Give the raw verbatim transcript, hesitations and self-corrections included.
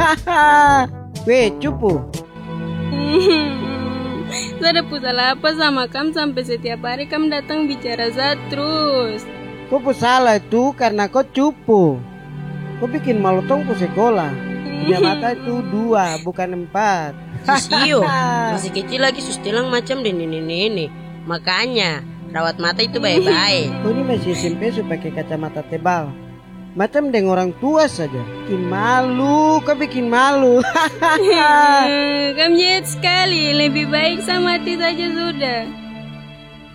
Weh, cupu. Saya ada salah apa sama kamu sampai setiap hari kamu datang bicara saya terus. Kau pu salah itu karena kau cupu. Kau bikin malu tong ku sekolah. Punya mata itu dua, bukan empat. Sisio, masih kecil lagi sus tilang macam di nenek-nenek. Makanya rawat mata itu baik-baik. Kau ini masih S M P sudah pakai kacamata tebal. Macam dengan orang tua saja. Bikin malu, kau bikin malu. Kamu jahat sekali, lebih baik sama mati saja sudah.